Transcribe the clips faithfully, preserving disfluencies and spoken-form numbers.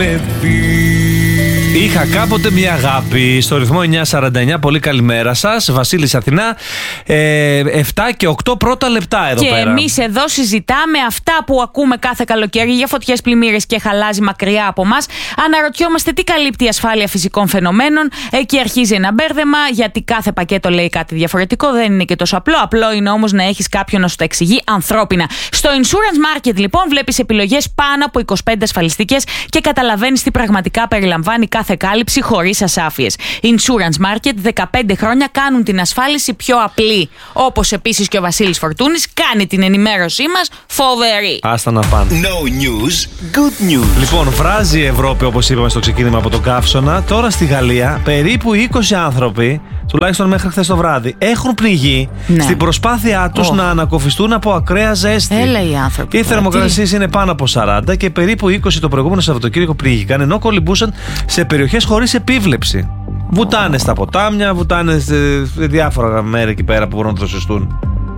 Είχα κάποτε μια αγάπη στο ρυθμό εννιά σαράντα εννιά. Πολύ καλημέρα σας. Βασίλης Αθηνά. ε, επτά και οκτώ πρώτα λεπτά εδώ και πέρα. Και εμείς εδώ συζητάμε αυτά που ακούμε κάθε καλοκαίρι για φωτιές, πλημμύρες και χαλάζι μακριά από μας. Αναρωτιόμαστε τι καλύπτει η ασφάλεια φυσικών φαινομένων. Εκεί αρχίζει ένα μπέρδεμα, γιατί κάθε πακέτο λέει κάτι διαφορετικό. Δεν είναι και τόσο απλό. Απλό είναι όμως να έχεις κάποιον να σου τα εξηγεί ανθρώπινα. Στο Insurance Market, λοιπόν, βλέπεις επιλογές πάνω από είκοσι πέντε ασφαλιστικές και καταλαβαίνεις τι πραγματικά περιλαμβάνει κάθε κάλυψη χωρίς ασάφειες. Insurance Market, δεκαπέντε χρόνια κάνουν την ασφάλιση πιο απλή. Όπως επίσης και ο Βασίλης Φορτούνης κάνει την ενημέρωσή μας φοβερή. Άστα να πάνε. No news, good news. Λοιπόν, βράζει η Ευρώπη, όπως είπαμε στο ξεκίνημα, από τον καύσωνα. Τώρα στη Γαλλία περίπου είκοσι άνθρωποι, τουλάχιστον μέχρι χθες το βράδυ, έχουν πνιγεί, ναι, στην προσπάθειά τους oh. να ανακοφιστούν από ακραία ζέστη. Έλα οι άνθρωποι. Οι θερμοκρασίες είναι πάνω από σαράντα και περίπου είκοσι το προηγούμενο Σαββατοκύριακο πνίγηκαν, ενώ κολυμπούσαν σε περιοχές χωρίς επίβλεψη. Βουτάνε στα ποτάμια, βουτάνε σε διάφορα μέρη εκεί πέρα που μπορούν να δροσιστούν.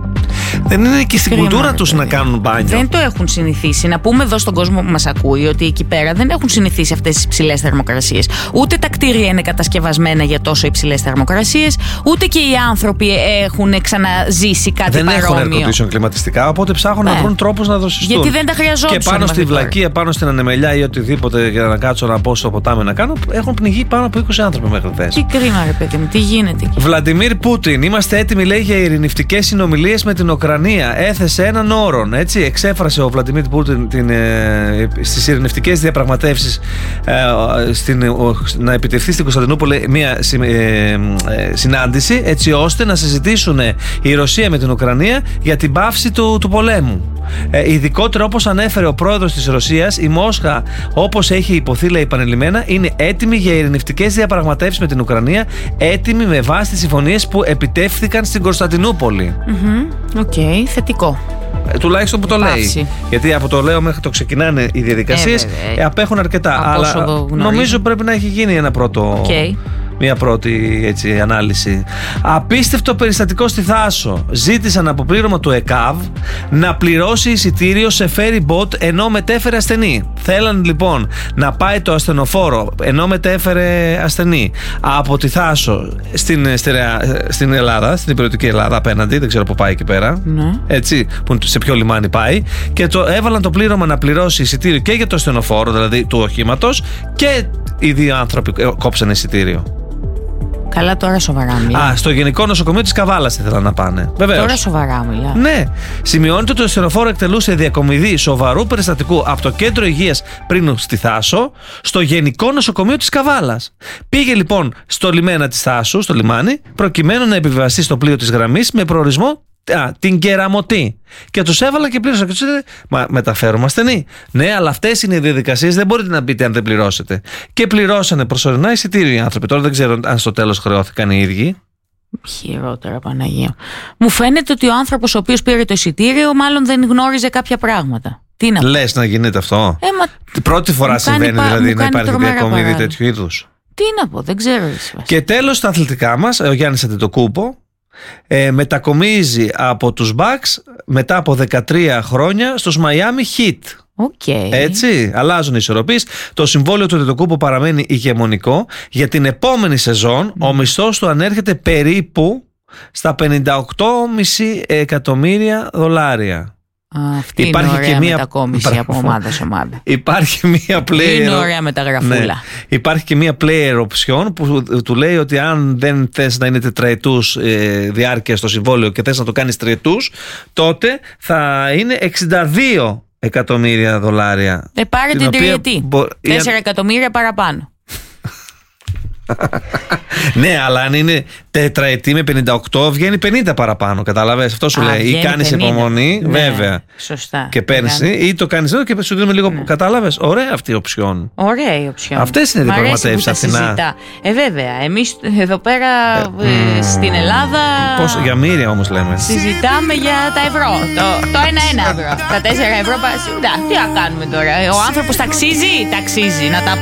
Δεν είναι και στην Κρίμα, κουλτούρα τους να κάνουν μπάνιο. Δεν το έχουν συνηθίσει. Να πούμε εδώ στον κόσμο που μας ακούει ότι εκεί πέρα δεν έχουν συνηθίσει αυτές τις υψηλές θερμοκρασίες. Ούτε τα κτίρια είναι κατασκευασμένα για τόσο υψηλές θερμοκρασίες, ούτε και οι άνθρωποι έχουν ξαναζήσει κάτι δεν παρόμοιο. Δεν έχουν air condition κλιματιστικά, οπότε ψάχνουν ναι. να βρουν τρόπους να δροσιστούν. Γιατί δεν τα χρειαζόντουσαν. Και πάνω στη βλακεία, πάνω στην ανεμελιά ή οτιδήποτε για να κάτσω να πω στο ποτάμι να κάνω, έχουν πνιγεί πάνω από είκοσι άνθρωποι μέχρι χθες. Τι κρίμα, ρε παιδί μου, τι γίνεται εκεί. Βλαντιμίρ Πούτιν, είμαστε έτοιμοι, λέει, για ειρηνευτικές συνομιλίες με την Ουκρανία. Έθεσε έναν όρο, έτσι, εξέφρασε ο Βλαντιμίρ Πούτιν την, ε, στις ειρηνευτικές διαπραγματεύσεις ε, στην, ο, να επιτευχθεί στην Κωνσταντινούπολη μια ε, ε, συνάντηση, έτσι ώστε να συζητήσουν η Ρωσία με την Ουκρανία για την πάυση του, του πολέμου. Ε, ειδικότερα, όπως ανέφερε ο πρόεδρος της Ρωσίας, η Μόσχα, όπως έχει υποθεί, λέει, επανειλημμένα, είναι έτοιμη για ειρηνευτικές διαπραγματεύσεις με την Ουκρανία, έτοιμη με βάση τις συμφωνίες που επιτεύχθηκαν στην Κωνσταντινούπολη. Οκ, mm-hmm. okay, θετικό. Ε, τουλάχιστον που το Πάυση. λέει. Γιατί από το λέω μέχρι το ξεκινάνε οι διαδικασίες, ε, ε, απέχουν αρκετά. Από αλλά νομίζω πρέπει να έχει γίνει ένα πρώτο. Okay. Μια πρώτη, έτσι, ανάλυση. Απίστευτο περιστατικό στη Θάσο. Ζήτησαν από πλήρωμα του ΕΚΑΒ να πληρώσει εισιτήριο σε ferry boat ενώ μετέφερε ασθενή. Θέλαν λοιπόν να πάει το ασθενοφόρο ενώ μετέφερε ασθενή από τη Θάσο στην, στην Ελλάδα, στην υπηρετική Ελλάδα απέναντι, δεν ξέρω που πάει εκεί πέρα. Ναι. Έτσι, που, σε ποιο λιμάνι πάει. Και το έβαλαν το πλήρωμα να πληρώσει εισιτήριο και για το ασθενοφόρο, δηλαδή του οχήματος, και οι δύο άνθρωποι κόψαν εισιτήριο. Καλά, τώρα σοβαρά μιλά. Α, στο Γενικό Νοσοκομείο της Καβάλας ήθελαν να πάνε. Βεβαίως. Τώρα σοβαρά μιλά. Ναι. Σημειώνεται ότι το ασθενοφόρο εκτελούσε διακομιδή σοβαρού περιστατικού από το κέντρο υγείας πριν στη Θάσο στο Γενικό Νοσοκομείο της Καβάλας. Πήγε λοιπόν στο λιμένα της Θάσου, στο λιμάνι, προκειμένου να επιβιβαστεί στο πλοίο της γραμμής με προορισμό Α, την Κεραμωτή. Και τους έβαλα και πλήρωσα. Και τους έλεγε, μα μεταφέρουμε ασθενή. Ναι, αλλά αυτές είναι οι διαδικασίες, δεν μπορείτε να μπείτε αν δεν πληρώσετε. Και πληρώσανε προσωρινά εισιτήριο οι άνθρωποι. Τώρα δεν ξέρω αν στο τέλος χρεώθηκαν οι ίδιοι. Χειρότερα, Παναγία. Μου φαίνεται ότι ο άνθρωπος ο οποίος πήρε το εισιτήριο μάλλον δεν γνώριζε κάποια πράγματα. Τι να Λες να γίνεται αυτό? Ε, μα... Πρώτη φορά συμβαίνει πα... δηλαδή να υπάρχει διακομιδή τέτοιου είδους. Τι να πω, δεν ξέρω. Και τέλος στα αθλητικά μας, ο Γιάννης Αντετοκούμπο Ε, μετακομίζει από τους Bucks μετά από δεκατρία χρόνια στους Miami Heat. Okay. Έτσι, αλλάζουν οι ισορροπίες. Το συμβόλαιο του Αντετοκούμπο παραμένει ηγεμονικό. Για την επόμενη σεζόν mm. ο μισθός του ανέρχεται περίπου στα πενήντα οκτώ κόμμα πέντε εκατομμύρια δολάρια. Αυτή υπάρχει είναι ωραία και μία μετακόμιση από ομάδα σε ομάδα. Υπάρχει μία player. Είναι ωραία μεταγραφούλα. Ναι. Υπάρχει και μία player option που του λέει ότι αν δεν θες να είναι τετραετούς ε, διάρκεια στο συμβόλαιο και θες να το κάνεις τριετούς, τότε θα είναι εξήντα δύο εκατομμύρια δολάρια. Ε, πάρε την, την τριετή. Μπο... τέσσερα εκατομμύρια παραπάνω. Ναι, αλλά αν είναι τετραετή με πενήντα οκτώ βγαίνει πενήντα παραπάνω. Κατάλαβες, αυτό σου Α, λέει. Ή κάνεις υπομονή, ναι, βέβαια. Σωστά. Και παίρνεις, ή το κάνεις εδώ και σου δίνουμε λίγο. Ναι. Κατάλαβες. Ωραία αυτή η οψιόν. Ωραία η οψιόν. Αυτές είναι οι διαπραγματεύσεις Αθηνά. Ε, βέβαια. Εμείς εδώ πέρα ε, ε, στην Ελλάδα. Πώς, για μοίρια όμως λέμε. Συζητάμε για τα ευρώ. Το, το ένα-ένα ευρώ. Τα τέσσερα ευρώ. Τι να κάνουμε τώρα. Ο άνθρωπος ταξίζει, ταξίζει. Να τα